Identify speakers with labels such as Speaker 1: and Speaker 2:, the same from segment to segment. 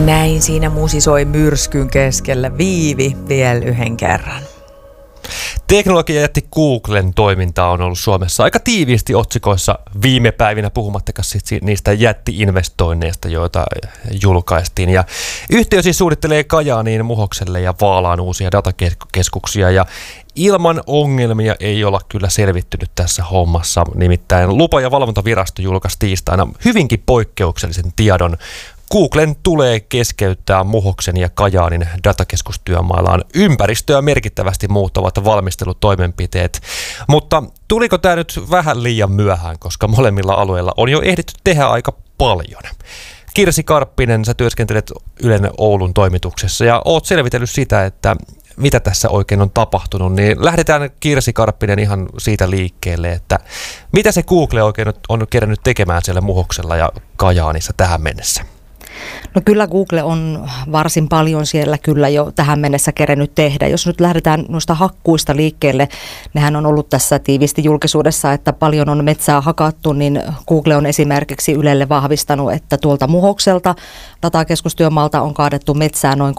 Speaker 1: Näin siinä musisoi myrskyn keskellä Viivi vielä yhden kerran.
Speaker 2: Teknologiajätti Googlen toiminta on ollut Suomessa aika tiiviisti otsikoissa viime päivinä, puhumattakaan niistä jätti-investoinneista, joita julkaistiin. Ja yhtiö siis suunnittelee Kajaaniin, Muhokselle ja Vaalaan uusia datakeskuksia, ja ilman ongelmia ei olla kyllä selvittynyt tässä hommassa. Nimittäin lupa- ja valvontavirasto julkaisi tiistaina hyvinkin poikkeuksellisen tiedon. Googlen tulee keskeyttää Muhoksen ja Kajaanin datakeskustyömaallaan ympäristöä merkittävästi muuttavat valmistelutoimenpiteet. Mutta tuliko tämä nyt vähän liian myöhään, koska molemmilla alueilla on jo ehditty tehdä aika paljon? Kirsi Karppinen, sä työskentelet Ylen Oulun toimituksessa ja oot selvitellyt sitä, että mitä tässä oikein on tapahtunut, niin lähdetään Kirsi Karppinen ihan siitä liikkeelle, että mitä se Google oikein on kerännyt tekemään siellä Muhoksella ja Kajaanissa tähän mennessä?
Speaker 3: No kyllä Google on varsin paljon siellä kyllä jo tähän mennessä kerennyt tehdä. Jos nyt lähdetään noista hakkuista liikkeelle, nehän on ollut tässä tiiviisti julkisuudessa, että paljon on metsää hakattu, niin Google on esimerkiksi Ylelle vahvistanut, että tuolta Muhokselta datakeskustyömaalta on kaadettu metsää noin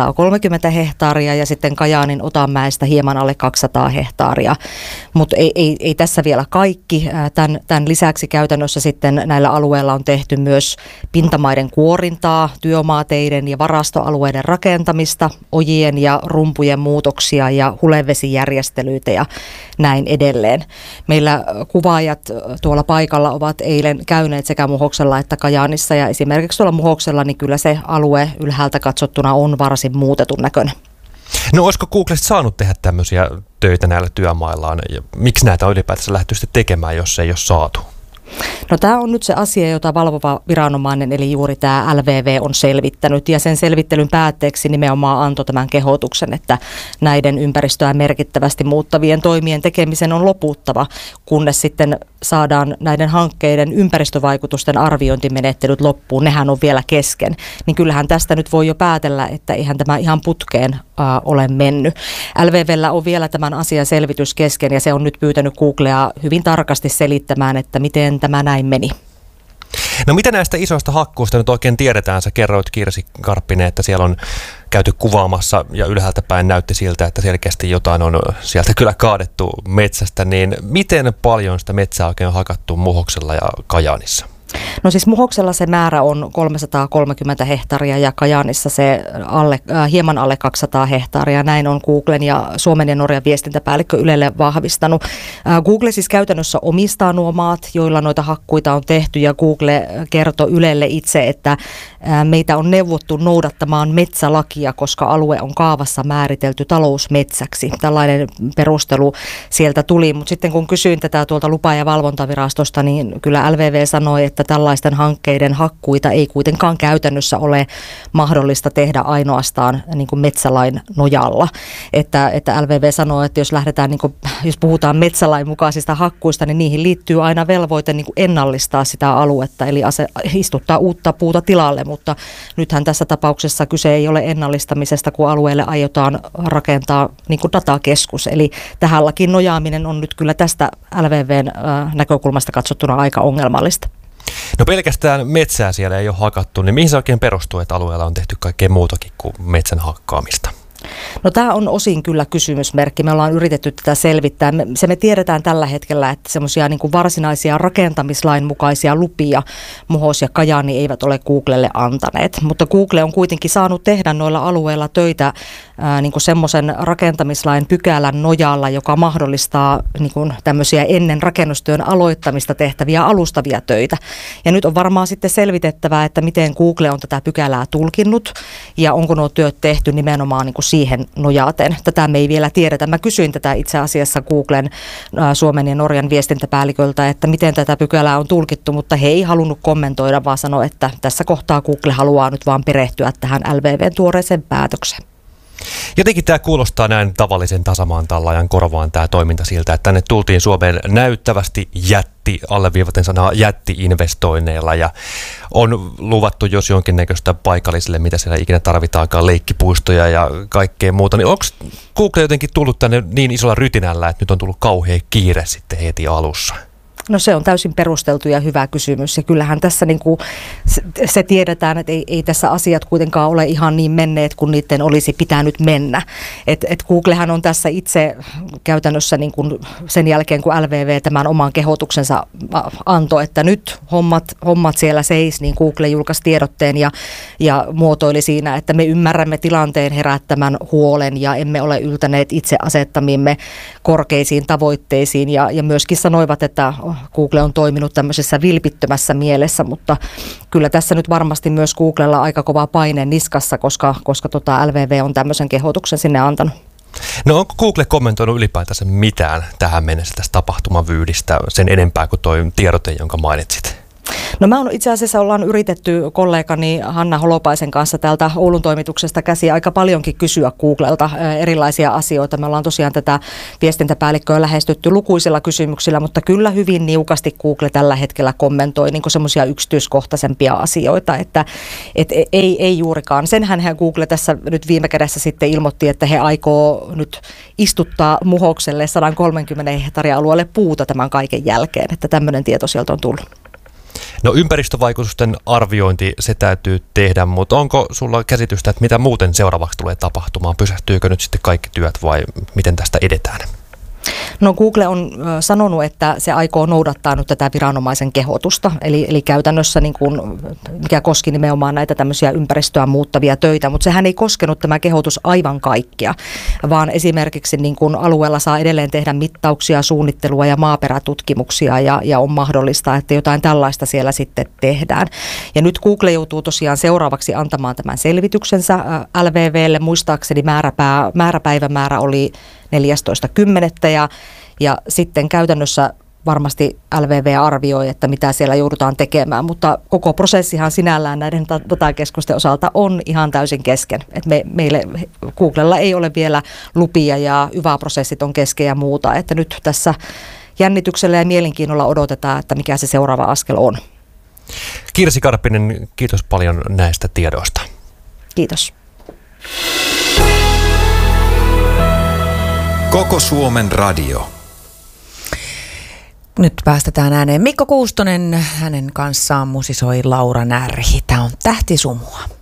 Speaker 3: 330 hehtaaria ja sitten Kajaanin Otanmäestä hieman alle 200 hehtaaria. Mutta ei tässä vielä kaikki. Tämän lisäksi käytännössä sitten näillä alueilla on tehty myös pintamaiden kuorintaa, työmaateiden ja varastoalueiden rakentamista, ojien ja rumpujen muutoksia ja hulevesijärjestelyitä ja näin edelleen. Meillä kuvaajat tuolla paikalla ovat eilen käyneet sekä Muhoksella että Kajaanissa ja esimerkiksi tuolla Muhoksella niin kyllä se alue ylhäältä katsottuna on varsin muutetun näköinen.
Speaker 2: No olisiko Googlesta saanut tehdä tämmöisiä töitä näillä työmaillaan? Ja miksi näitä on ylipäätänsä lähty sitten tekemään, jos ei ole saatu?
Speaker 3: No tämä on nyt se asia, jota valvova viranomainen, eli juuri tämä LVV on selvittänyt, ja sen selvittelyn päätteeksi nimenomaan antoi tämän kehotuksen, että näiden ympäristöä merkittävästi muuttavien toimien tekemisen on loputtava, kunnes sitten saadaan näiden hankkeiden ympäristövaikutusten arviointimenettelyt loppuun, nehän on vielä kesken, niin kyllähän tästä nyt voi jo päätellä, että eihän tämä ihan putkeen ole mennyt. LVVllä on vielä tämän asian selvitys kesken, ja se on nyt pyytänyt Googlea hyvin tarkasti selittämään, että miten tämä näin meni.
Speaker 2: No mitä näistä isoista hakkuista nyt oikein tiedetään? Sä kerroit, Kirsi Karppinen, että siellä on käyty kuvaamassa ja ylhäältä päin näytti siltä, että selkeästi jotain on sieltä kyllä kaadettu metsästä. Niin miten paljon sitä metsää oikein on hakattu Muhoksella ja Kajaanissa?
Speaker 3: No siis Muhoksella se määrä on 330 hehtaaria ja Kajaanissa se hieman alle 200 hehtaaria. Näin on Googlen ja Suomen ja Norjan viestintäpäällikkö Ylelle vahvistanut. Google siis käytännössä omistaa nuo maat, joilla noita hakkuita on tehty, ja Google kertoi Ylelle itse, että meitä on neuvottu noudattamaan metsälakia, koska alue on kaavassa määritelty talousmetsäksi. Tällainen perustelu sieltä tuli, mutta sitten kun kysyin tätä tuolta lupa- ja valvontavirastosta, niin kyllä LVV sanoi, että tällaisten hankkeiden hakkuita ei kuitenkaan käytännössä ole mahdollista tehdä ainoastaan niin kuin metsälain nojalla. Että LVV sanoo, että jos lähdetään, niin kuin, jos puhutaan metsälain mukaisista hakkuista, niin niihin liittyy aina velvoite niin kuin ennallistaa sitä aluetta, eli istuttaa uutta puuta tilalle, mutta nythän tässä tapauksessa kyse ei ole ennallistamisesta, kun alueelle aiotaan rakentaa niin kuin datakeskus. Eli tähän lakiin nojaaminen on nyt kyllä tästä LVVn näkökulmasta katsottuna aika ongelmallista.
Speaker 2: No pelkästään metsää siellä ei ole hakattu, niin mihin se oikein perustuu, että alueella on tehty kaikkea muutakin kuin metsän hakkaamista?
Speaker 3: No tämä on osin kyllä kysymysmerkki. Me ollaan yritetty tätä selvittää. Me tiedetään tällä hetkellä, että semmoisia niin kuin varsinaisia rakentamislain mukaisia lupia Muhos ja Kajaani eivät ole Googlelle antaneet. Mutta Google on kuitenkin saanut tehdä noilla alueilla töitä niin kuin semmoisen rakentamislain pykälän nojalla, joka mahdollistaa niin kuin tämmöisiä ennen rakennustyön aloittamista tehtäviä alustavia töitä. Ja nyt on varmaan sitten selvitettävää, että miten Google on tätä pykälää tulkinnut ja onko nuo työt tehty nimenomaan niin kuin siihen nojaten. Tätä me ei vielä tiedetä. Mä kysyin tätä itse asiassa Googlen Suomen ja Norjan viestintäpäälliköltä, että miten tätä pykälää on tulkittu, mutta he ei halunnut kommentoida, vaan sanoi, että tässä kohtaa Google haluaa nyt vaan perehtyä tähän LVVn tuoreeseen päätökseen.
Speaker 2: Jotenkin tämä kuulostaa näin tavallisen tasamaan tallaajan korvaan tämä toiminta siltä, että tänne tultiin Suomeen näyttävästi alleviivaten sanaa jätti-investoinneilla ja on luvattu jos jonkinnäköistä paikallisille, mitä siellä ikinä tarvitaankaan, leikkipuistoja ja kaikkea muuta. Niin onko Google jotenkin tullut tänne niin isolla rytinällä, että nyt on tullut kauhea kiire sitten heti alussa?
Speaker 3: No se on täysin perusteltu ja hyvä kysymys ja kyllähän tässä niin kuin se tiedetään, että ei tässä asiat kuitenkaan ole ihan niin menneet kuin niiden olisi pitänyt mennä. Et Googlehan on tässä itse käytännössä niin kuin sen jälkeen kun LVV tämän oman kehotuksensa antoi, että nyt hommat siellä seis, niin Google julkaisi tiedotteen ja muotoili siinä, että me ymmärrämme tilanteen herättämän huolen ja emme ole yltäneet itse asettamimme korkeisiin tavoitteisiin ja myöskin sanoivat, että Google on toiminut tämmöisessä vilpittömässä mielessä, mutta kyllä tässä nyt varmasti myös Googlella aika kova paine niskassa, koska LVV on tämmöisen kehotuksen sinne antanut.
Speaker 2: No onko Google kommentoinut ylipäätänsä mitään tähän mennessä tästä tapahtumavyydistä sen enempää kuin toi tiedote, jonka mainitsit?
Speaker 3: No itse asiassa ollaan yritetty kollegani Hanna Holopaisen kanssa täältä Oulun toimituksesta käsiä aika paljonkin kysyä Googlelta erilaisia asioita. Me ollaan tosiaan tätä viestintäpäällikköä lähestytty lukuisilla kysymyksillä, mutta kyllä hyvin niukasti Google tällä hetkellä kommentoi niin kuin semmoisia yksityiskohtaisempia asioita, että ei juurikaan. Senhän Google tässä nyt viime kädessä sitten ilmoitti, että he aikoo nyt istuttaa Muhokselle 130 hehtaaria alueelle puuta tämän kaiken jälkeen, että tämmöinen tieto sieltä on tullut.
Speaker 2: No ympäristövaikutusten arviointi, se täytyy tehdä, mutta onko sulla käsitystä, että mitä muuten seuraavaksi tulee tapahtumaan? Pysähtyykö nyt sitten kaikki työt vai miten tästä edetään?
Speaker 3: No Google on sanonut, että se aikoo noudattaa nyt tätä viranomaisen kehotusta, eli käytännössä niin kuin, mikä koski nimenomaan näitä tämmöisiä ympäristöä muuttavia töitä, mutta sehän ei koskenut tämä kehotus aivan kaikkia, vaan esimerkiksi niin kuin alueella saa edelleen tehdä mittauksia, suunnittelua ja maaperätutkimuksia ja on mahdollista, että jotain tällaista siellä sitten tehdään. Ja nyt Google joutuu tosiaan seuraavaksi antamaan tämän selvityksensä LVVlle, muistaakseni määräpäivämäärä oli 14.10. Ja sitten käytännössä varmasti LVV arvioi, että mitä siellä joudutaan tekemään, mutta koko prosessihan sinällään näiden datakeskusten osalta on ihan täysin kesken. Et meille Googlella ei ole vielä lupia ja YVA-prosessit on kesken ja muuta, että nyt tässä jännityksellä ja mielenkiinnolla odotetaan, että mikä se seuraava askel on.
Speaker 2: Kirsi Karppinen, kiitos paljon näistä tiedoista.
Speaker 3: Kiitos.
Speaker 4: Koko Suomen radio.
Speaker 1: Nyt päästetään ääneen Mikko Kuustonen. Hänen kanssaan musisoi Laura Närhi. Tämä on Tähtisumua.